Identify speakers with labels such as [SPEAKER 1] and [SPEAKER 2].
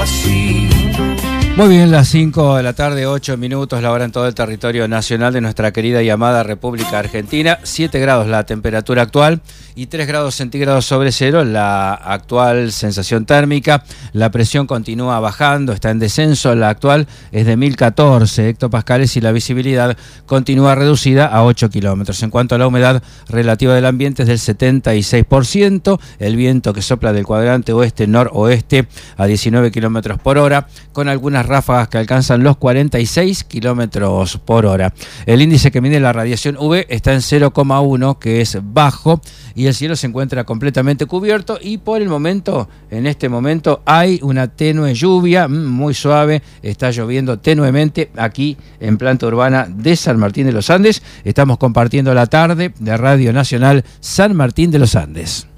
[SPEAKER 1] así.
[SPEAKER 2] Muy bien, las 5 de la tarde, 8 minutos, la hora en todo el territorio nacional de nuestra querida y amada República Argentina. 7 grados la temperatura actual y 3 grados centígrados sobre cero la actual sensación térmica. La presión continúa bajando, está en descenso. La actual es de 1014 hectopascales y la visibilidad continúa reducida a 8 kilómetros. En cuanto a la humedad relativa del ambiente es del 76%. El viento que sopla del cuadrante oeste-noroeste a 19 kilómetros por hora, con algunas ráfagas que alcanzan los 46 kilómetros por hora. El índice que mide la radiación UV está en 0,1, que es bajo, y el cielo se encuentra completamente cubierto y por el momento, en este momento, hay una tenue lluvia, muy suave, está lloviendo tenuemente aquí en planta urbana de San Martín de los Andes. Estamos compartiendo la tarde de Radio Nacional San Martín de los Andes.